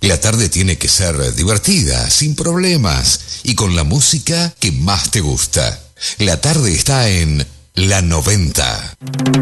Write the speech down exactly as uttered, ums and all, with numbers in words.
La tarde tiene que ser divertida, sin problemas y con la música que más te gusta. La tarde está en La noventa.